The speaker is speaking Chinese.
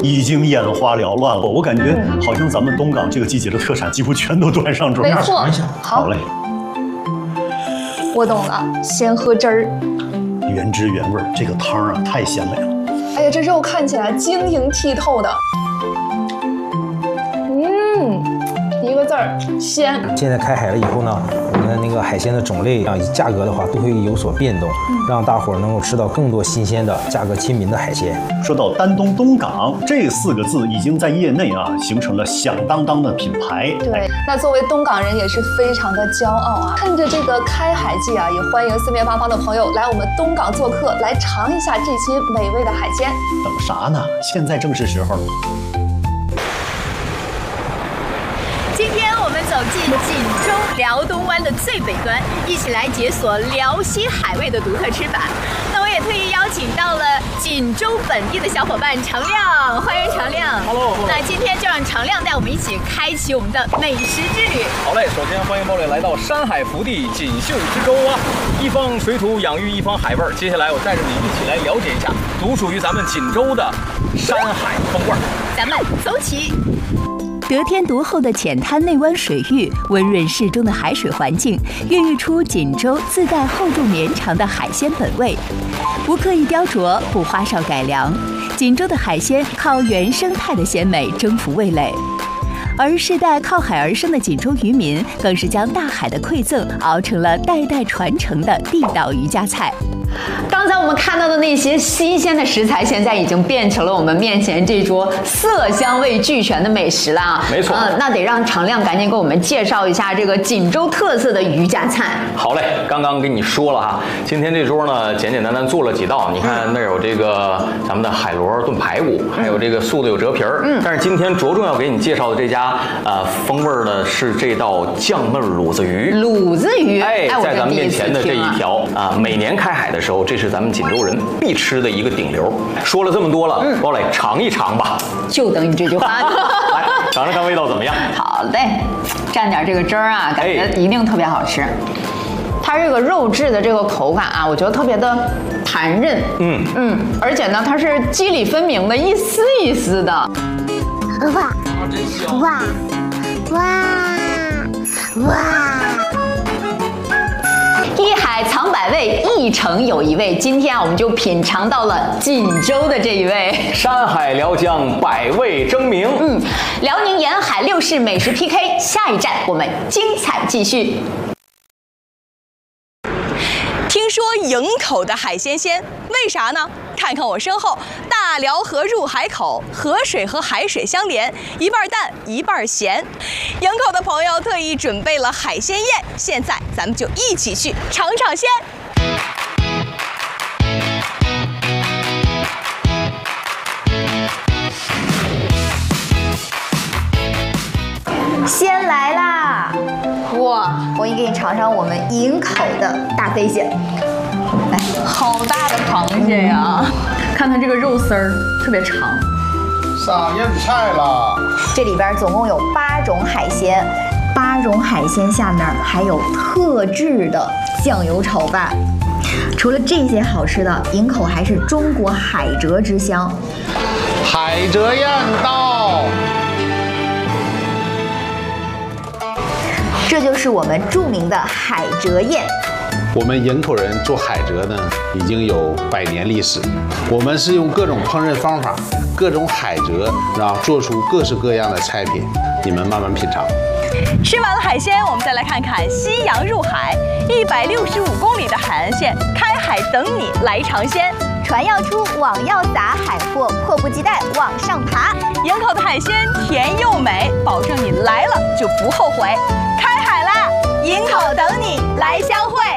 已经眼花缭乱了。我感觉好像咱们东港这个季节的特产几乎全都端上桌。 没错， 好嘞。 我懂了，先喝汁儿。 原汁原味，这个汤啊太鲜美了。 哎呀，这肉看起来晶莹剔透的。一个字儿，鲜。 现在开海了以后呢，我们的那个海鲜的种类啊，价格的话都会有所变动，让大伙儿能够吃到更多新鲜的、价格亲民的海鲜。 说到丹东东港这4个字，已经在业内啊形成了响当当的品牌。 对，那作为东港人也是非常的骄傲啊！趁着这个开海季啊，也欢迎四面八方的朋友来我们东港做客，来尝一下这些美味的海鲜。 等啥呢？现在正是时候。 今天我们走进锦州辽东湾的最北端，一起来解锁辽西海味的独特吃法。那我也特意邀请到了锦州本地的小伙伴常亮，欢迎常亮。 Hello。 那今天就让常亮带我们一起开启我们的美食之旅。 好嘞，首先欢迎各位来到山海福地锦绣之州啊！一方水土养育一方海味儿。接下来我带着你一起来了解一下独属于咱们锦州的山海风味儿。 咱们走起。得天独厚的浅滩内湾水域，温润适中的海水环境，孕育出锦州自带厚重绵长的海鲜本味。不刻意雕琢，不花哨改良，锦州的海鲜靠原生态的鲜美征服味蕾。而世代靠海而生的锦州渔民，更是将大海的馈赠熬成了代代传承的地道渔家菜。 刚才我们看到的那些新鲜的食材，现在已经变成了我们面前这桌色香味俱全的美食了啊！ 没错， 那得让常亮赶紧给我们介绍一下这个锦州特色的渔家菜。 好嘞，刚刚跟你说了哈，今天这桌呢简简单单做了几道，你看那有这个咱们的海螺炖排骨，还有这个素的有折皮儿。但是今天着重要给你介绍的这家风味呢是这道酱焖卤子鱼。 卤子鱼， 哎，在咱们面前的这一条啊，每年开海的时候，这是咱们锦州人必吃的一个顶流。说了这么多了，包磊尝一尝吧。 就等你这句话。 来，尝尝看味道怎么样？ 好嘞，蘸点这个汁儿啊，感觉一定特别好吃。它这个肉质的这个口感啊，我觉得特别的弹韧，而且呢，它是肌理分明的，一丝一丝的。 哇哇哇哇！ 一海藏百味，一城有一味。今天啊，我们就品尝到了锦州的这一位。 山海辽江，百味争鸣。 辽宁沿海6市美食 PK， 下一站我们精彩继续。 听说营口的海鲜鲜，为啥呢？看看我身后，大辽河入海口，河水和海水相连，一半淡一半咸。营口的朋友特意准备了海鲜宴，现在咱们就一起去尝尝鲜。 鲜来啦！哇，我给你尝尝我们营口的大飞蟹。来，好大的螃蟹呀！看它这个肉丝儿特别长。 上宴菜了。 这里边总共有8种海鲜，8种海鲜下面还有特制的酱油炒饭。除了这些好吃的，营口还是中国海蜇之乡。 海蜇宴到。 这就是我们著名的海蜇宴。 我们营口人做海蜇呢，已经有100年历史。我们是用各种烹饪方法，各种海蜇，然后做出各式各样的菜品，你们慢慢品尝。 吃完了海鲜，我们再来看看夕阳入海，165公里的海岸线，开海等你来尝鲜。 船要出，网要撒，海货迫不及待往上爬。 营口的海鲜甜又美，保证你来了就不后悔。开海啦！营口等你来相会。